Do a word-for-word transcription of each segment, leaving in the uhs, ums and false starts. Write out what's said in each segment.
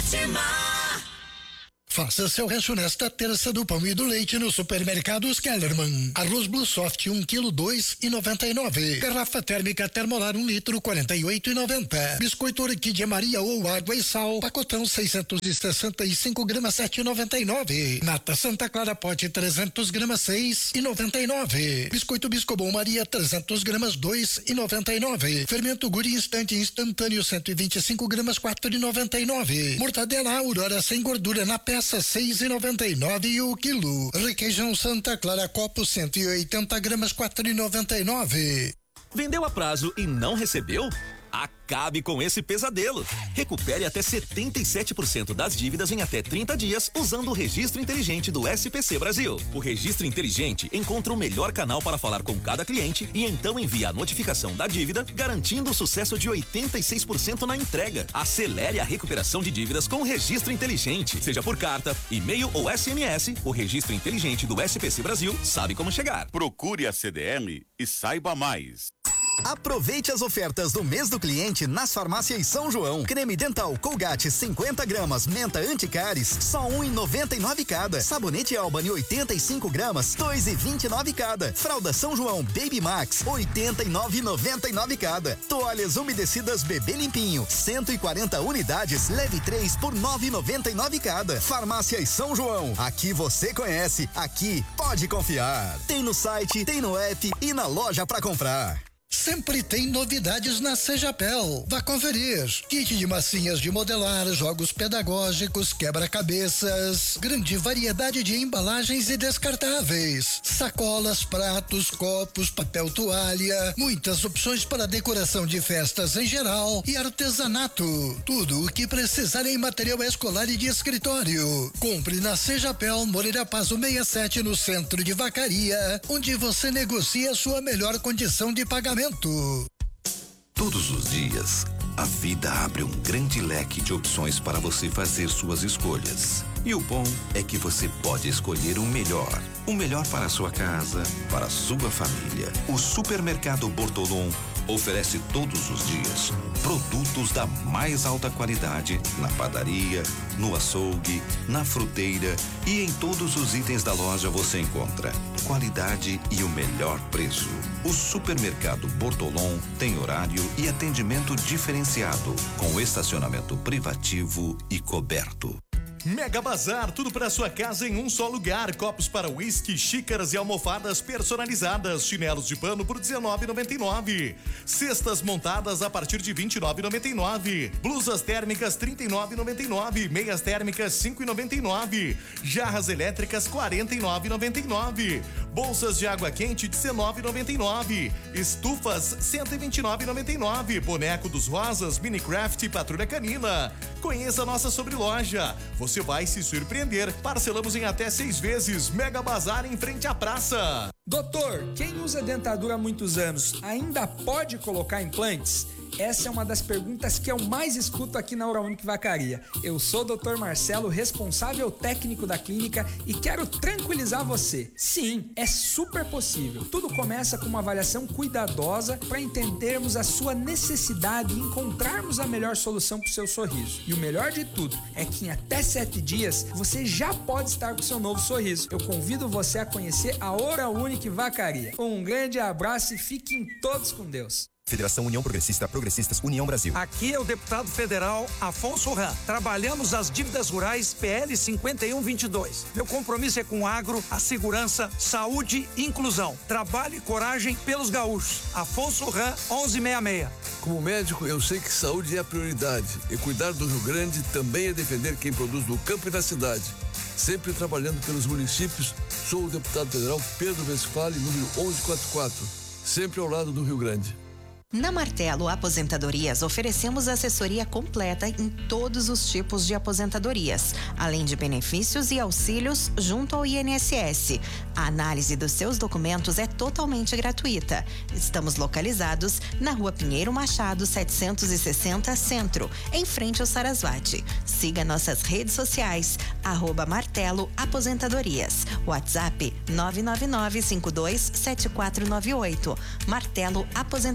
Ótima. Faça seu rancho nesta terça do pão e do leite no Supermercados Kellerman. Arroz Blue Soft um quilo dois e noventa e nove. Garrafa térmica Termolar um litro quarenta e oito e noventa. Biscoito Orquídea Maria ou água e sal pacotão seiscentos e sessenta e cinco gramas sete e noventa e nove. Nata Santa Clara pote trezentos gramas seis e noventa e nove. Biscoito Biscobon Maria trezentos gramas dois e noventa e nove. Fermento Guri Instante instantâneo cento e vinte e cinco gramas quatro e noventa e nove. Mortadela Aurora sem gordura na peça seis e noventa e nove o quilo. Requeijão Santa Clara copo cento e oitenta gramas quatro e noventa e nove. Vendeu a prazo e não recebeu? Acabe com esse pesadelo. Recupere até setenta e sete por cento das dívidas em até trinta dias usando o Registro Inteligente do S P C Brasil. O Registro Inteligente encontra o melhor canal para falar com cada cliente e então envia a notificação da dívida, garantindo o sucesso de oitenta e seis por cento na entrega. Acelere a recuperação de dívidas com o Registro Inteligente. Seja por carta, e-mail ou S M S, o Registro Inteligente do S P C Brasil sabe como chegar. Procure a C D M e saiba mais. Aproveite as ofertas do mês do cliente nas farmácias São João. Creme dental Colgate cinquenta gramas, menta anticáries, só um e noventa e nove cada. Sabonete Albany oitenta e cinco gramas, dois e vinte e nove cada. Fralda São João Baby Max oitenta e nove e noventa e nove cada. Toalhas umedecidas Bebê Limpinho cento e quarenta unidades, leve três por nove e noventa e nove cada. Farmácias São João. Aqui você conhece, aqui pode confiar. Tem no site, tem no app e na loja pra comprar. Sempre tem novidades na Sejapel. Vá conferir. Kit de massinhas de modelar, jogos pedagógicos, quebra-cabeças, grande variedade de embalagens e descartáveis, sacolas, pratos, copos, papel toalha, muitas opções para decoração de festas em geral e artesanato. Tudo o que precisar em material escolar e de escritório. Compre na Sejapel, Moreira Pazo sessenta e sete, no centro de Vacaria, onde você negocia sua melhor condição de pagamento. Todos os dias, a vida abre um grande leque de opções para você fazer suas escolhas. E o bom é que você pode escolher o melhor. O melhor para a sua casa, para a sua família. O Supermercado Bortolom oferece todos os dias produtos da mais alta qualidade na padaria, no açougue, na fruteira e em todos os itens da loja você encontra qualidade e o melhor preço. O Supermercado Bortolom tem horário e atendimento diferenciado, com estacionamento privativo e coberto. Mega Bazar, tudo para sua casa em um só lugar. Copos para uísque, xícaras e almofadas personalizadas. Chinelos de pano por dezenove e noventa e nove. Cestas montadas a partir de vinte e nove e noventa e nove. Blusas térmicas trinta e nove e noventa e nove. Meias térmicas cinco e noventa e nove. Jarras elétricas quarenta e nove e noventa e nove. Bolsas de água quente dezenove e noventa e nove. Estufas cento e vinte e nove e noventa e nove. Boneco dos Rosas, Minecraft e Patrulha Canina. Conheça a nossa sobreloja. Você vai se surpreender. Parcelamos em até seis vezes. Mega Bazar em frente à praça. Doutor, quem usa dentadura há muitos anos ainda pode colocar implantes? Essa é uma das perguntas que eu mais escuto aqui na Oral-Unique Vacaria. Eu sou o doutor Marcelo, responsável técnico da clínica, e quero tranquilizar você. Sim, é super possível. Tudo começa com uma avaliação cuidadosa para entendermos a sua necessidade e encontrarmos a melhor solução para o seu sorriso. E o melhor de tudo é que em até sete dias você já pode estar com seu novo sorriso. Eu convido você a conhecer a Oral-Unique Vacaria. Um grande abraço e fiquem todos com Deus. Federação União Progressista, Progressistas União Brasil. Aqui é o deputado federal Afonso Ram. Trabalhamos as dívidas rurais P L cinquenta e um vinte e dois. Meu compromisso é com o agro, a segurança, saúde e inclusão. Trabalho e coragem pelos gaúchos. Afonso Ram, onze sessenta e seis. Como médico, eu sei que saúde é a prioridade. E cuidar do Rio Grande também é defender quem produz no campo e na cidade. Sempre trabalhando pelos municípios, sou o deputado federal Pedro Westphal, número onze quarenta e quatro. Sempre ao lado do Rio Grande. Na Martelo Aposentadorias, oferecemos assessoria completa em todos os tipos de aposentadorias, além de benefícios e auxílios junto ao I N S S. A análise dos seus documentos é totalmente gratuita. Estamos localizados na Rua Pinheiro Machado, setecentos e sessenta, Centro, em frente ao Sarasvati. Siga nossas redes sociais, arroba Martelo Aposentadorias. WhatsApp nove nove nove cinco dois sete quatro nove oito. Martelo Aposentadorias.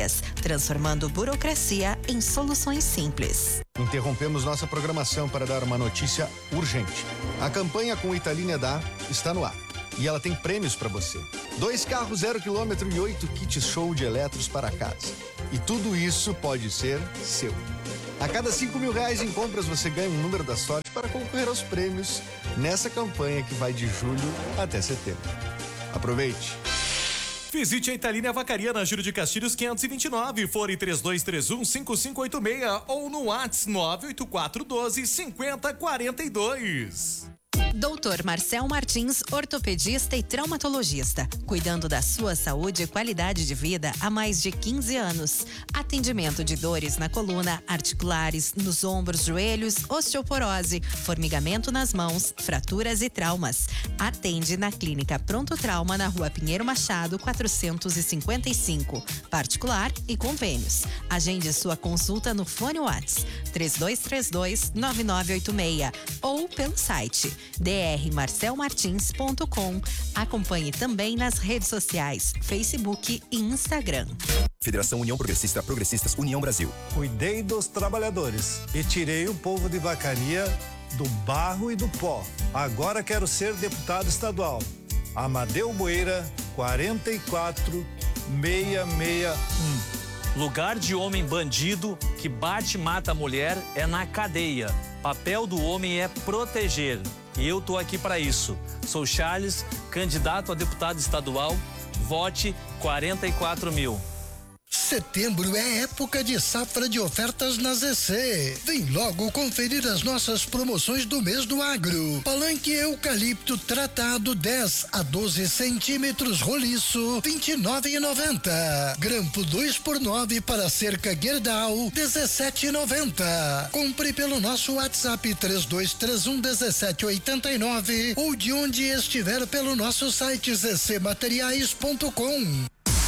Aposentadorias, transformando burocracia em soluções simples. Interrompemos nossa programação para dar uma notícia urgente. A campanha com Italínia Dá está no ar. E ela tem prêmios para você. Dois carros zero quilômetro e oito kits show de eletros para casa. E tudo isso pode ser seu. A cada cinco mil reais em compras você ganha um número da sorte para concorrer aos prêmios nessa campanha que vai de julho até setembro. Aproveite! Visite a Italínia Vacaria na Júlio de Castilhos quinhentos e vinte e nove, fone três dois três um, cinco cinco oito seis ou no WhatsApp nove oito quatro um dois, cinco zero quatro dois. doutor Marcel Martins, ortopedista e traumatologista, cuidando da sua saúde e qualidade de vida há mais de quinze anos. Atendimento de dores na coluna, articulares, nos ombros, joelhos, osteoporose, formigamento nas mãos, fraturas e traumas. Atende na Clínica Pronto Trauma na Rua Pinheiro Machado, quatrocentos e cinquenta e cinco. Particular e convênios. Agende sua consulta no fone WhatsApp três dois três dois, nove nove oito seis ou pelo site d r marcel martins ponto com. Acompanhe também nas redes sociais, Facebook e Instagram. Federação União Progressista Progressistas União Brasil. Cuidei dos trabalhadores e tirei o povo de Vacaria do barro e do pó. Agora quero ser deputado estadual. Amadeu Boeira, quarenta e quatro, seiscentos e sessenta e um. Lugar de homem bandido que bate e mata a mulher é na cadeia. Papel do homem é proteger. E eu tô aqui para isso. Sou Charles, candidato a deputado estadual. Vote quarenta e quatro mil. Setembro é época de safra de ofertas na Z C. Vem logo conferir as nossas promoções do mês do agro. Palanque eucalipto tratado dez a doze centímetros roliço, vinte e nove reais e noventa centavos. Grampo dois por nove para cerca Gerdau, dezessete reais e noventa centavos. Compre pelo nosso WhatsApp três dois três um, um sete oito nove ou de onde estiver pelo nosso site z c materiais ponto com.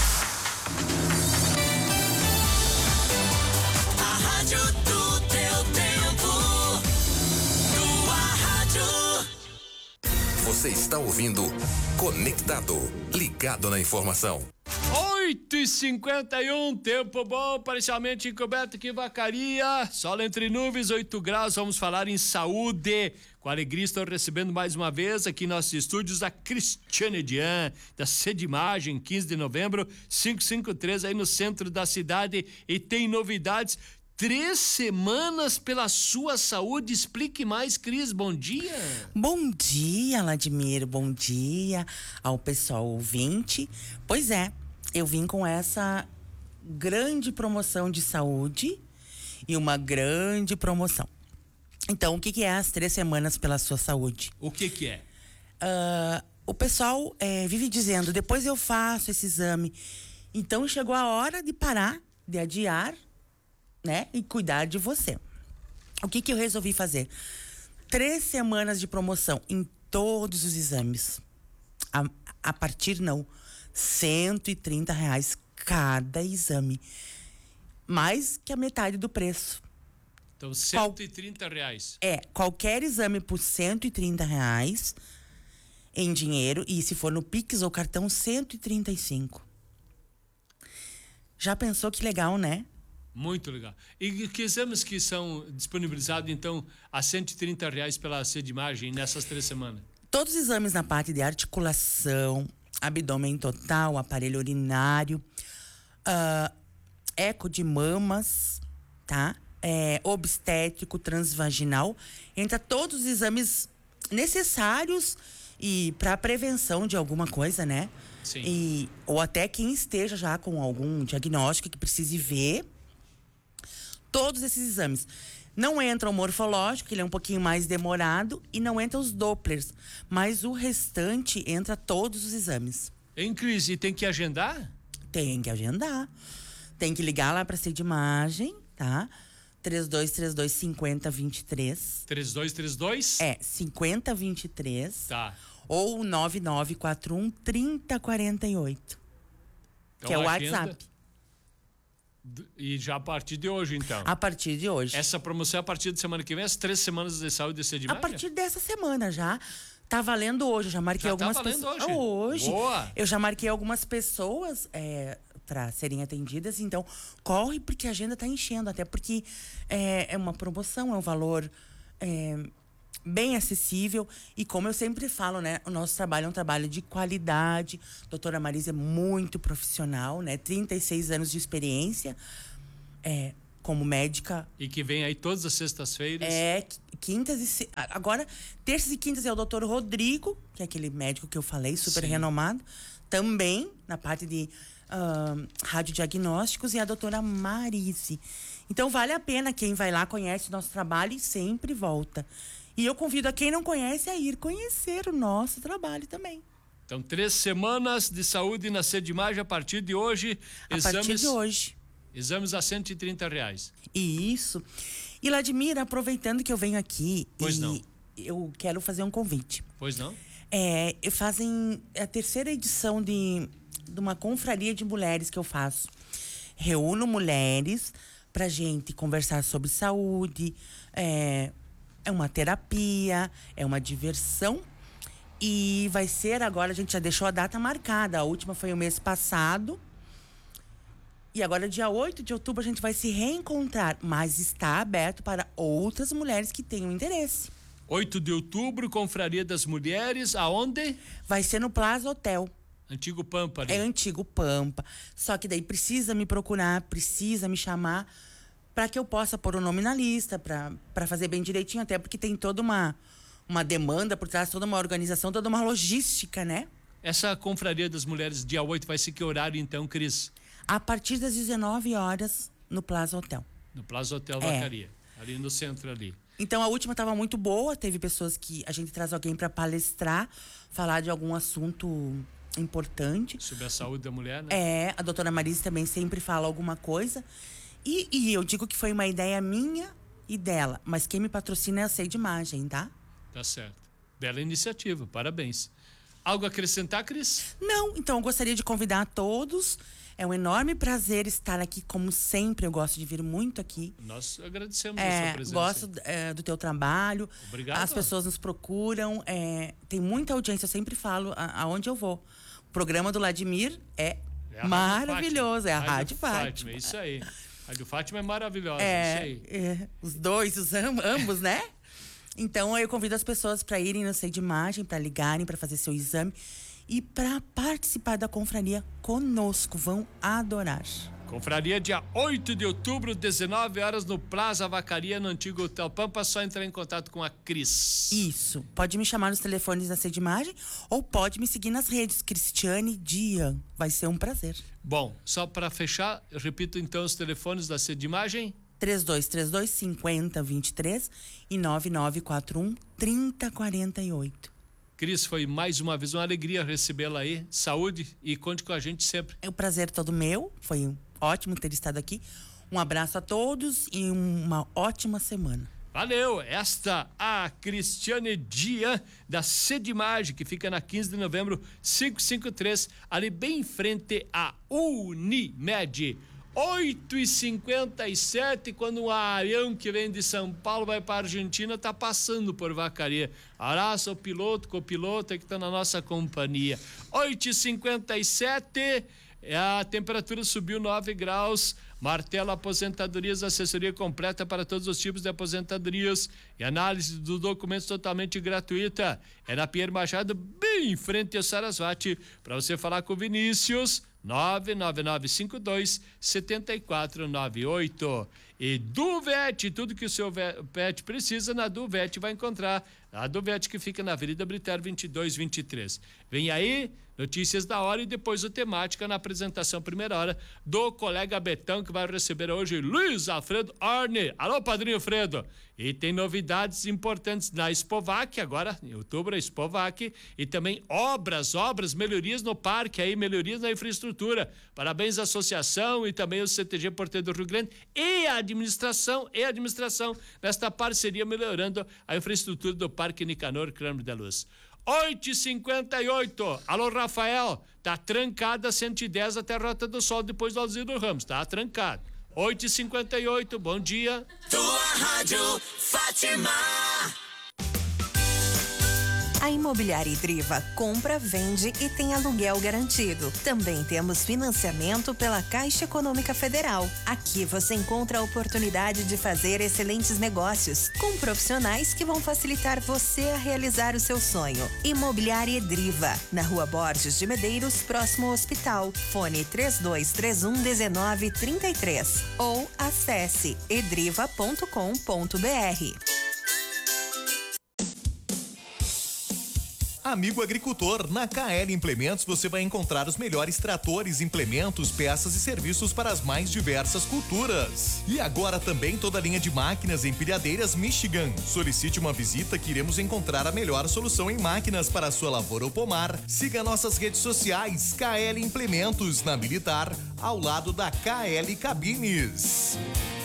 Você está ouvindo Conectado, ligado na informação. oito e cinquenta e um, tempo bom, parcialmente encoberto aqui em Vacaria, sol entre nuvens, oito graus, vamos falar em saúde. Com alegria estou recebendo mais uma vez aqui em nossos estúdios a Cristiane Dian, da Sedimagem, quinze de novembro, quinhentos e cinquenta e três, aí no centro da cidade, e tem novidades. Três semanas pela sua saúde. Explique mais, Cris. Bom dia. Bom dia, Vladimir. Bom dia ao pessoal ouvinte. Pois é, eu vim com essa grande promoção de saúde e uma grande promoção. Então, o que, que é as três semanas pela sua saúde? O que que é? Uh, o pessoal é, vive dizendo, depois eu faço esse exame. Então, chegou a hora de parar, de adiar, né? E cuidar de você. O que que eu resolvi fazer? Três semanas de promoção em todos os exames. A, a partir, não, cento e trinta reais cada exame. Mais que a metade do preço. Então, cento e trinta reais. É, qualquer exame por cento e trinta reais em dinheiro. E se for no Pix ou cartão, cento e trinta e cinco. Já pensou que legal, né? Muito legal. E que exames que são disponibilizados, então, a cento e trinta reais pela Sedimagem nessas três semanas? Todos os exames na parte de articulação, abdômen total, aparelho urinário, uh, eco de mamas, tá? É, obstétrico, transvaginal, entra todos os exames necessários e para prevenção de alguma coisa, né? Sim. E, ou até quem esteja já com algum diagnóstico que precise ver. Todos esses exames. Não entra o morfológico, que ele é um pouquinho mais demorado, e não entra os Dopplers. Mas o restante entra todos os exames. Em Cris, e tem que agendar? Tem que agendar. Tem que ligar lá para a Sedimagem, tá? três dois três dois, cinco zero dois três. três dois três dois? É, cinco zero dois três. Tá. Ou nove nove quatro um, três zero quatro oito. Então, que é o agenda... WhatsApp. E já a partir de hoje, então? A partir de hoje. Essa promoção é a partir de semana que vem, as três semanas de saúde de Sedimagem? A partir dessa semana já. Tá valendo hoje, eu já marquei já algumas tá valendo pessoas. hoje? Hoje. Boa. Eu já marquei algumas pessoas é, para serem atendidas. Então, corre porque a agenda está enchendo, até porque é, é uma promoção, é um valor é, bem acessível. E como eu sempre falo, né, o nosso trabalho é um trabalho de qualidade. A doutora Marisa é muito profissional, né, trinta e seis anos de experiência é, como médica. E que vem aí todas as sextas-feiras. É, quintas e... Se... Agora, terças e quintas é o doutor Rodrigo, que é aquele médico que eu falei, super Sim. renomado. Também na parte de uh, radiodiagnósticos, e a doutora Marise. Então, vale a pena. Quem vai lá, conhece o nosso trabalho e sempre volta. E eu convido a quem não conhece a ir conhecer o nosso trabalho também. Então, três semanas de saúde na Sedimagem a partir de hoje. A exames, partir de hoje. Exames a cento e trinta reais. Isso. E Ladimir, aproveitando que eu venho aqui, pois e não. eu quero fazer um convite. Pois não? É, fazem a terceira edição de, de uma confraria de mulheres que eu faço. Reúno mulheres pra gente conversar sobre saúde, é, é uma terapia, é uma diversão. E vai ser agora, a gente já deixou a data marcada. A última foi o mês passado. E agora, dia oito de outubro, a gente vai se reencontrar. Mas está aberto para outras mulheres que tenham interesse. oito de outubro, Confraria das Mulheres, aonde? Vai ser no Plaza Hotel. Antigo Pampa, ali. É Antigo Pampa. Só que daí precisa me procurar, precisa me chamar para que eu possa pôr o nome na lista, para fazer bem direitinho, até porque tem toda uma, uma demanda por trás, toda uma organização, toda uma logística, né? Essa Confraria das Mulheres, dia oito, vai ser que horário então, Cris? A partir das dezenove horas, no Plaza Hotel. No Plaza Hotel Vacaria, é. ali no centro ali. Então, a última estava muito boa, teve pessoas que a gente traz alguém para palestrar, falar de algum assunto importante. Sobre a saúde da mulher, né? É, a doutora Marisa também sempre fala alguma coisa. E, e eu digo que foi uma ideia minha e dela, mas quem me patrocina é a Sedimagem, tá? Tá certo. Bela iniciativa, parabéns. Algo a acrescentar, Cris? Não, então eu gostaria de convidar a todos. É um enorme prazer estar aqui, como sempre. Eu gosto de vir muito aqui. Nós agradecemos é, a sua presença. Gosto é, do teu trabalho. Obrigado. As pessoas nos procuram. É, tem muita audiência, eu sempre falo a, aonde eu vou. O programa do Vladimir é, é maravilhoso. É a Rádio Fátima. Fátima. É isso aí. A Rádio Fátima é maravilhosa. É, é isso aí. É, os dois, os am, ambos, né? Então eu convido as pessoas para irem no Sedimagem, para ligarem, para fazer seu exame. E para participar da confraria conosco, vão adorar. Confraria dia oito de outubro, dezenove horas, no Plaza Vacaria, no antigo Hotel Pampa. Só entrar em contato com a Cris. Isso. Pode me chamar nos telefones da Sedimagem ou pode me seguir nas redes, Cristiane Dian. Vai ser um prazer. Bom, só para fechar, eu repito então os telefones da Sedimagem. três dois três dois, cinco zero dois três e nove nove quatro um, três zero quatro oito. Cris, foi mais uma vez uma alegria recebê-la aí. Saúde e conte com a gente sempre. É um prazer todo meu. Foi ótimo ter estado aqui. Um abraço a todos e uma ótima semana. Valeu! Esta a Cristiane Dian, da Sedimagem, que fica na quinze de novembro, quinhentos e cinquenta e três, ali bem em frente à Unimed. oito e cinquenta e sete, quando um avião que vem de São Paulo vai para a Argentina, tá passando por Vacaria. Abraço ao piloto, copiloto que está na nossa companhia. oito e cinquenta e sete, a temperatura subiu nove graus. Martelo Aposentadorias, assessoria completa para todos os tipos de aposentadorias e análise dos documentos totalmente gratuita. É na Pierre Machado, bem em frente ao Sarasvati. Para você falar com o Vinícius, nove nove nove cinco dois, sete quatro nove oito. E Duvete, tudo que o seu pet precisa, na Duvete vai encontrar. A Duvete que fica na Avenida Britar vinte e dois vinte e três. Vem aí, notícias da hora e depois o temática na apresentação primeira hora do colega Betão, que vai receber hoje Luiz Alfredo Arne. Alô, Padrinho Fredo. E tem novidades importantes na Expovac, agora em outubro a Expovac, e também obras, obras, melhorias no parque, aí melhorias na infraestrutura. Parabéns à associação e também o C T G Porteiro do Rio Grande e a administração, e a administração nesta parceria melhorando a infraestrutura do Parque Nicanor Crâmbio da Luz. oito e cinquenta e oito. Alô, Rafael. Tá trancada a cento e dez até a Rota do Sol depois do Alziro Ramos. Tá trancado. oito e cinquenta e oito. Bom dia. Tua Rádio Fátima. A Imobiliária Idriva compra, vende e tem aluguel garantido. Também temos financiamento pela Caixa Econômica Federal. Aqui você encontra a oportunidade de fazer excelentes negócios com profissionais que vão facilitar você a realizar o seu sonho. Imobiliária Idriva, na Rua Borges de Medeiros, próximo ao hospital. Fone três dois três um, um nove três três ou acesse edriva ponto com ponto br. Amigo agricultor, na K L Implementos você vai encontrar os melhores tratores, implementos, peças e serviços para as mais diversas culturas. E agora também toda a linha de máquinas e empilhadeiras Michigan. Solicite uma visita que iremos encontrar a melhor solução em máquinas para a sua lavoura ou pomar. Siga nossas redes sociais, K L Implementos, na Militar, ao lado da K L Cabines.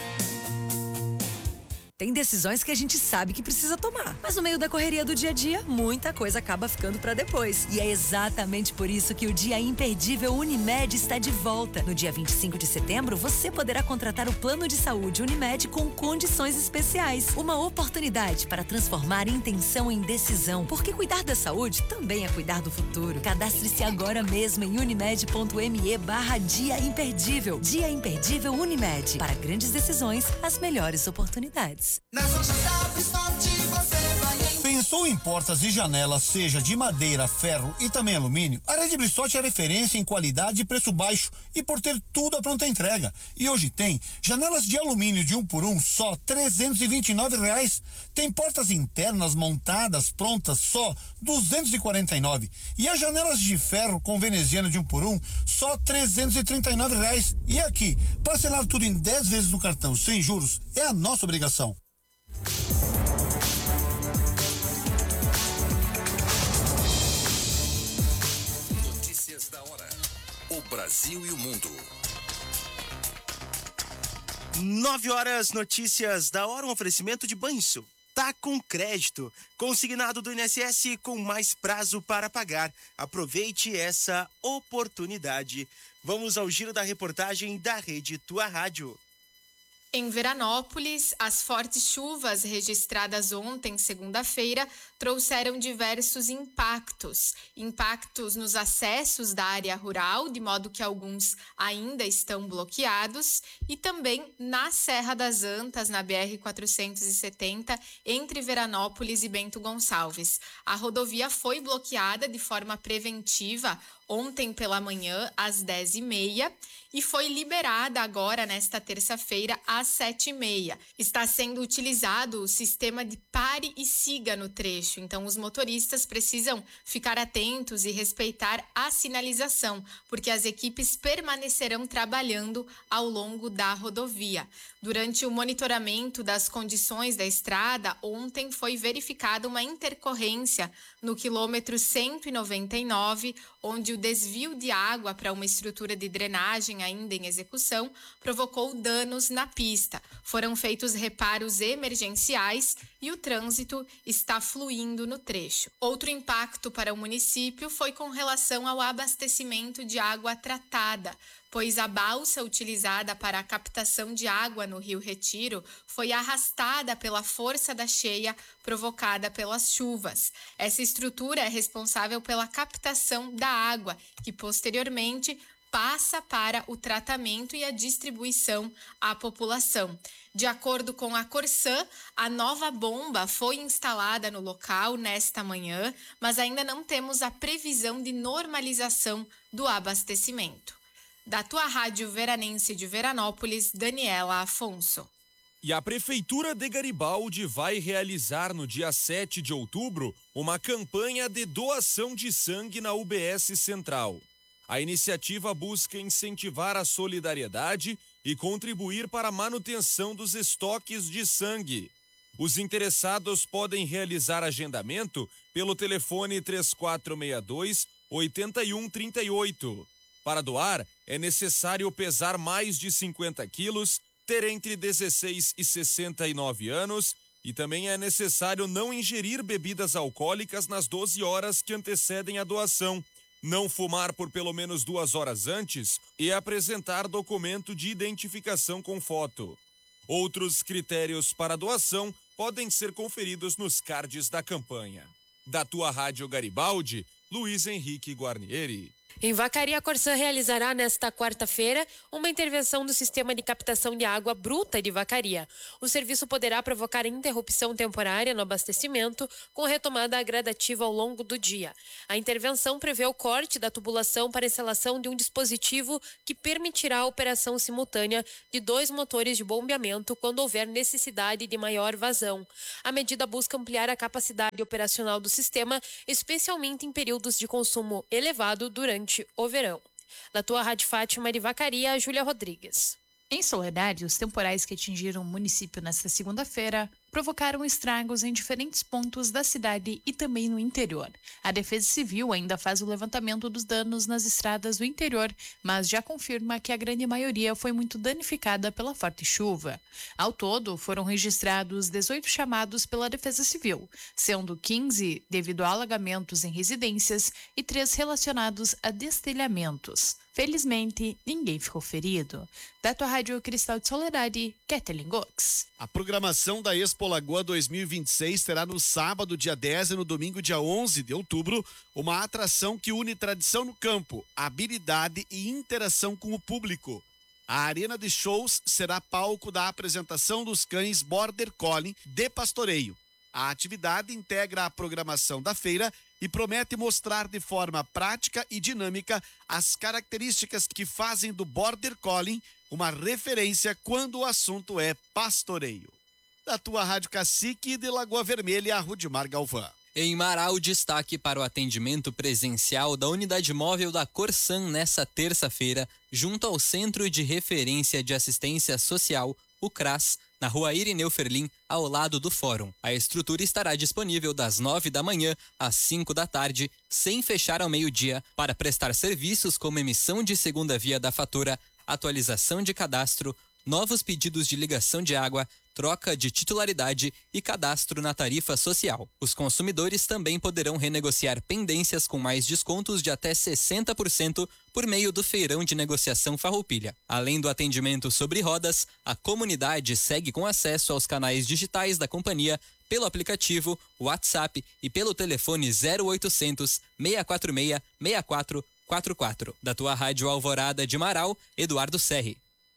Tem decisões que a gente sabe que precisa tomar, mas no meio da correria do dia a dia, muita coisa acaba ficando para depois. E é exatamente por isso que o Dia Imperdível Unimed está de volta. No dia vinte e cinco de setembro, você poderá contratar o plano de saúde Unimed com condições especiais. Uma oportunidade para transformar intenção em decisão, porque cuidar da saúde também é cuidar do futuro. Cadastre-se agora mesmo em unimed.me barra Dia Imperdível. Dia Imperdível Unimed. Para grandes decisões, as melhores oportunidades. Nas lojas da Bristol você vai em... Pensou em portas e janelas, seja de madeira, ferro e também alumínio? A Rede Bristol é referência em qualidade e preço baixo e por ter tudo à pronta entrega. E hoje tem janelas de alumínio de um por um só trezentos e vinte e nove reais. Tem portas internas montadas prontas só duzentos e quarenta e nove. E as janelas de ferro com veneziano de um por um só trezentos e trinta e nove reais. E aqui, parcelar tudo em dez vezes no cartão sem juros é a nossa obrigação. Notícias da hora. O Brasil e o mundo. Nove horas, notícias da hora, um oferecimento de Banrisul. Tá com crédito, consignado do I N S S com mais prazo para pagar. Aproveite essa oportunidade. Vamos ao giro da reportagem da Rede Tua Rádio. Em Veranópolis, as fortes chuvas registradas ontem, segunda-feira, trouxeram diversos impactos. Impactos nos acessos da área rural, de modo que alguns ainda estão bloqueados, e também na Serra das Antas, na B R quatrocentos e setenta, entre Veranópolis e Bento Gonçalves. A rodovia foi bloqueada de forma preventiva ontem pela manhã, às dez e meia, e foi liberada agora, nesta terça-feira, às sete e meia. Está sendo utilizado o sistema de pare e siga no trecho, então os motoristas precisam ficar atentos e respeitar a sinalização, porque as equipes permanecerão trabalhando ao longo da rodovia. Durante o monitoramento das condições da estrada, ontem foi verificada uma intercorrência no quilômetro cento e noventa e nove, onde o desvio de água para uma estrutura de drenagem ainda em execução provocou danos na pista. Foram feitos reparos emergenciais e o trânsito está fluindo no trecho. Outro impacto para o município foi com relação ao abastecimento de água tratada, pois a balsa utilizada para a captação de água no Rio Retiro foi arrastada pela força da cheia provocada pelas chuvas. Essa estrutura é responsável pela captação da água, que posteriormente passa para o tratamento e a distribuição à população. De acordo com a Corsã, a nova bomba foi instalada no local nesta manhã, mas ainda não temos a previsão de normalização do abastecimento. Da tua rádio veranense de Veranópolis, Daniela Afonso. E a Prefeitura de Garibaldi vai realizar no dia sete de outubro uma campanha de doação de sangue na U B S Central. A iniciativa busca incentivar a solidariedade e contribuir para a manutenção dos estoques de sangue. Os interessados podem realizar agendamento pelo telefone três quatro seis dois, oito um três oito. Para doar, é necessário pesar mais de cinquenta quilos, ter entre dezesseis e sessenta e nove anos e também é necessário não ingerir bebidas alcoólicas nas doze horas que antecedem a doação, não fumar por pelo menos duas horas antes e apresentar documento de identificação com foto. Outros critérios para doação podem ser conferidos nos cards da campanha. Da tua Rádio Garibaldi, Luiz Henrique Guarnieri. Em Vacaria, a Corsã realizará nesta quarta-feira uma intervenção do sistema de captação de água bruta de Vacaria. O serviço poderá provocar interrupção temporária no abastecimento, com retomada gradativa ao longo do dia. A intervenção prevê o corte da tubulação para instalação de um dispositivo que permitirá a operação simultânea de dois motores de bombeamento quando houver necessidade de maior vazão. A medida busca ampliar a capacidade operacional do sistema, especialmente em períodos de consumo elevado durante o verão. Da tua Rádio Fátima de Vacaria, Júlia Rodrigues. Em Soledade, os temporais que atingiram o município nesta segunda-feira provocaram estragos em diferentes pontos da cidade e também no interior. A Defesa Civil ainda faz o levantamento dos danos nas estradas do interior, mas já confirma que a grande maioria foi muito danificada pela forte chuva. Ao todo, foram registrados dezoito chamados pela Defesa Civil, sendo quinze devido a alagamentos em residências e três relacionados a destelhamentos. Felizmente, ninguém ficou ferido. Da tua Rádio Cristal de Soledade, Kathleen Gox. A programação da Expo Lagoa dois mil e vinte e seis terá no sábado, dia dez, e no domingo, dia onze de outubro, uma atração que une tradição no campo, habilidade e interação com o público. A arena de shows será palco da apresentação dos cães Border Collie de pastoreio. A atividade integra a programação da feira e promete mostrar de forma prática e dinâmica as características que fazem do Border Collie uma referência quando o assunto é pastoreio. Da tua Rádio Cacique de Lagoa Vermelha, Rudimar Galvão. Em Marau, destaque para o atendimento presencial da unidade móvel da Corsã nessa terça-feira, junto ao Centro de Referência de Assistência Social, o CRAS, na rua Irineu Ferlim, ao lado do Fórum. A estrutura estará disponível das nove da manhã às cinco da tarde, sem fechar ao meio-dia, para prestar serviços como emissão de segunda via da fatura, atualização de cadastro, novos pedidos de ligação de água, troca de titularidade e cadastro na tarifa social. Os consumidores também poderão renegociar pendências com mais descontos de até sessenta por cento por meio do feirão de negociação Farroupilha. Além do atendimento sobre rodas, a comunidade segue com acesso aos canais digitais da companhia pelo aplicativo, WhatsApp e pelo telefone zero oitocentos, seis quatro seis, seis quatro quatro quatro. Da tua Rádio Alvorada de Marau, Eduardo Serri.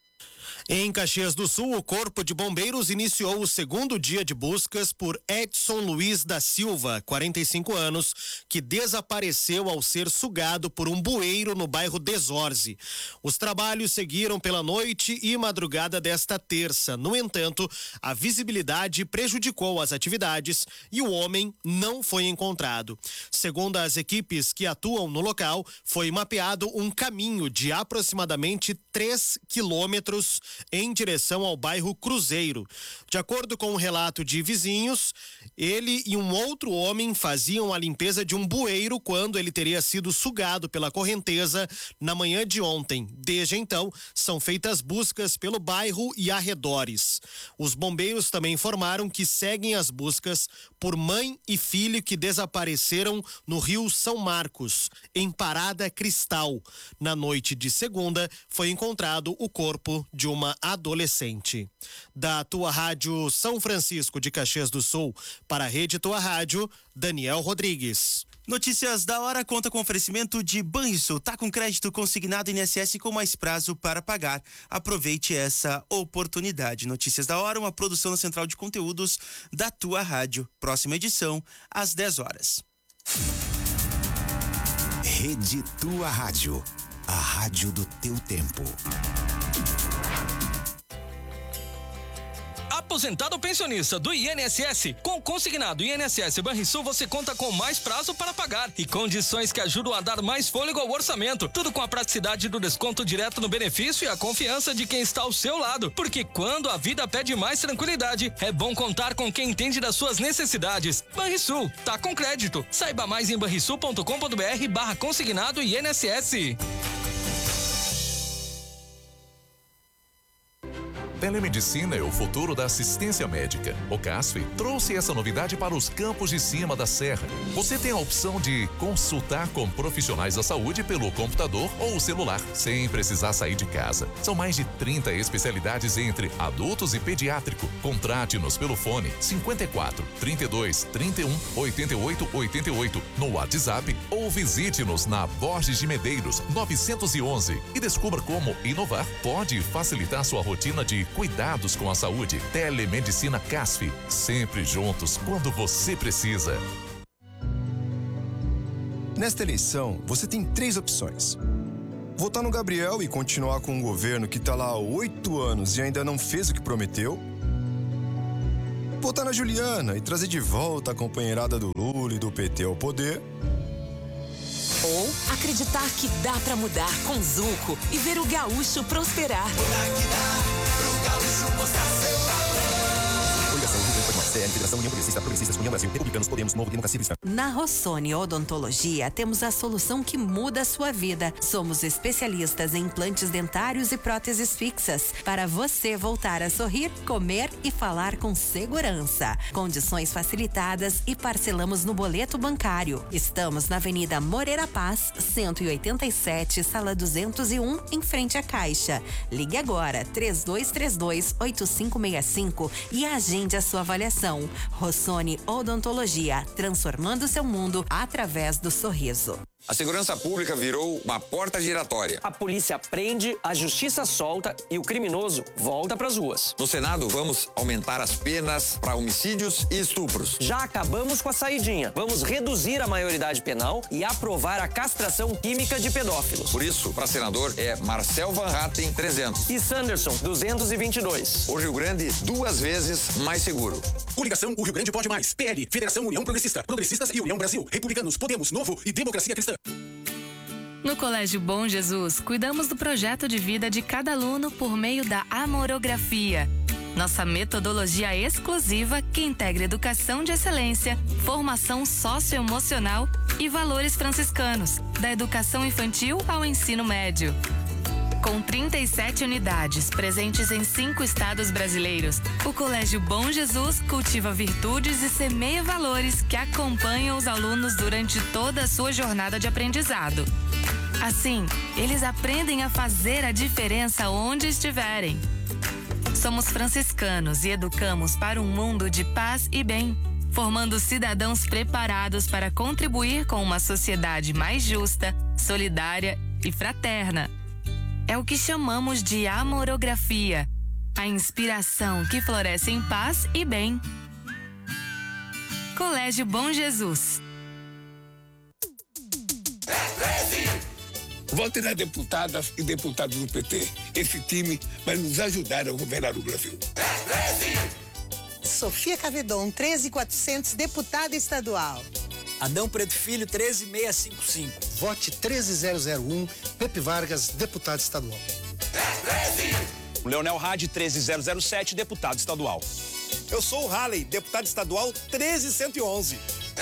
Em Caxias do Sul, o Corpo de Bombeiros iniciou o segundo dia de buscas por Edson Luiz da Silva, quarenta e cinco anos, que desapareceu ao ser sugado por um bueiro no bairro Desorze. Os trabalhos seguiram pela noite e madrugada desta terça. No entanto, a visibilidade prejudicou as atividades e o homem não foi encontrado. Segundo as equipes que atuam no local, foi mapeado um caminho de aproximadamente três quilômetros em direção ao bairro Cruzeiro. De acordo com o relato de vizinhos, ele e um outro homem faziam a limpeza de um bueiro quando ele teria sido sugado pela correnteza na manhã de ontem. Desde então, são feitas buscas pelo bairro e arredores. Os bombeiros também informaram que seguem as buscas por mãe e filho que desapareceram no Rio São Marcos, em Parada Cristal. Na noite de segunda, foi encontrado o corpo de uma adolescente. Da tua Rádio São Francisco de Caxias do Sul, para a Rede Tua Rádio, Daniel Rodrigues. Notícias da hora conta com oferecimento de Banrisul. Tá com crédito consignado I N S S com mais prazo para pagar. Aproveite essa oportunidade. Notícias da hora, uma produção na Central de Conteúdos da Tua Rádio. Próxima edição, às dez horas. Rede Tua Rádio. A rádio do teu tempo. Aposentado ou pensionista do I N S S, com o consignado I N S S Banrisul você conta com mais prazo para pagar e condições que ajudam a dar mais fôlego ao orçamento. Tudo com a praticidade do desconto direto no benefício e a confiança de quem está ao seu lado. Porque quando a vida pede mais tranquilidade, é bom contar com quem entende das suas necessidades. Banrisul, tá com crédito. Saiba mais em banrisul ponto com ponto br barra consignado I N S S. telemedicina é o futuro da assistência médica. O CASF trouxe essa novidade para os campos de cima da serra. Você tem a opção de consultar com profissionais da saúde pelo computador ou celular, sem precisar sair de casa. São mais de trinta especialidades entre adultos e pediátrico. Contrate-nos pelo fone cinquenta e quatro, trinta e dois, trinta e um, oitenta e oito, oitenta e oito no WhatsApp ou visite-nos na Borges de Medeiros novecentos e onze e descubra como inovar pode facilitar sua rotina de cuidados com a saúde. Telemedicina CASF, sempre juntos quando você precisa. Nesta eleição, você tem três opções. Votar no Gabriel e continuar com um governo que está lá há oito anos e ainda não fez o que prometeu. Votar na Juliana e trazer de volta a companheirada do Lula e do P T ao poder. Ou acreditar que dá pra mudar com Zuco e ver o gaúcho prosperar. Federação União Progressista, Progressistas, União Brasil, Republicanos, Podemos, Novo, Democracia Cristã. Na Rossoni Odontologia, temos a solução que muda a sua vida. Somos especialistas em implantes dentários e próteses fixas, para você voltar a sorrir, comer e falar com segurança. Condições facilitadas e parcelamos no boleto bancário. Estamos na Avenida Moreira Paz, cento e oitenta e sete, sala duzentos e um, em frente à Caixa. Ligue agora, três dois três dois, oito cinco seis cinco e agende a sua avaliação. Rossoni Odontologia, transformando seu mundo através do sorriso. A segurança pública virou uma porta giratória. A polícia prende, a justiça solta e o criminoso volta pras ruas. No Senado, vamos aumentar as penas para homicídios e estupros. Já acabamos com a saidinha. Vamos reduzir a maioridade penal e aprovar a castração química de pedófilos. Por isso, para senador é Marcel Van Hatten, trezentos. E Sanderson, duzentos e vinte e dois. O Rio Grande, duas vezes mais seguro. Coligação O Rio Grande Pode Mais. P L, Federação União Progressista, Progressistas e União Brasil, Republicanos, Podemos, Novo e Democracia Cristã. No Colégio Bom Jesus, cuidamos do projeto de vida de cada aluno por meio da amorografia. Nossa metodologia exclusiva que integra educação de excelência, formação socioemocional e valores franciscanos, da educação infantil ao ensino médio. Com trinta e sete unidades presentes em cinco estados brasileiros, o Colégio Bom Jesus cultiva virtudes e semeia valores que acompanham os alunos durante toda a sua jornada de aprendizado. Assim, eles aprendem a fazer a diferença onde estiverem. Somos franciscanos e educamos para um mundo de paz e bem, formando cidadãos preparados para contribuir com uma sociedade mais justa, solidária e fraterna. É o que chamamos de amorografia, a inspiração que floresce em paz e bem. Colégio Bom Jesus. Vote nas deputadas e deputados do P T. Esse time vai nos ajudar a governar o Brasil. Sofia Cavedon, treze mil e quatrocentos, deputada estadual. Adão Preto Filho, treze mil seiscentos e cinquenta e cinco. Vote treze mil um, Pepe Vargas, deputado estadual. Leonel Hadi, treze mil sete, deputado estadual. Eu sou o Halley, deputado estadual treze mil cento e onze.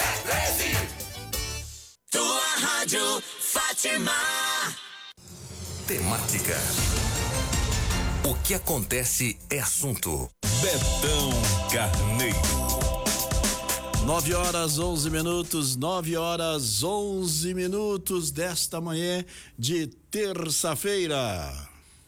Tua rádio, Fátima. Temática. O que acontece é assunto. Betão Carneiro. Nove horas, onze minutos, nove horas, onze minutos desta manhã de terça-feira.